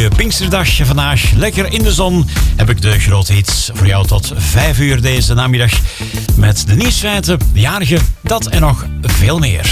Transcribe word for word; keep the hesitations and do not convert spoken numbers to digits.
mooie Pinksterdag vandaag. Lekker in de zon heb ik de grote hits voor jou tot vijf uur deze namiddag. Met de nieuwsfeiten, de jarigen, dat en nog veel meer.